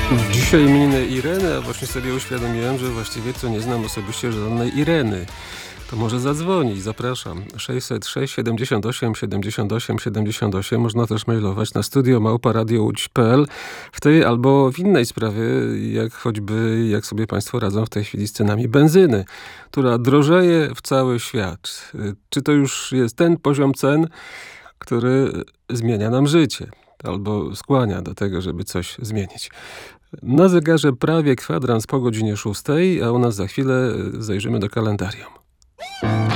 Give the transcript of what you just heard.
Dzisiaj imieniny Ireny, a właśnie sobie uświadomiłem, że właściwie to nie znam osobiście żadnej Ireny. To może zadzwonić, zapraszam. 606 78 78 78. Można też mailować na studio@radiołódź.pl w tej albo w innej sprawie, jak sobie państwo radzą w tej chwili z cenami benzyny, która drożeje w cały świat. Czy to już jest ten poziom cen, który zmienia nam życie? Albo skłania do tego, żeby coś zmienić. Na zegarze prawie kwadrans po godzinie 6, a u nas za chwilę zajrzymy do kalendarium.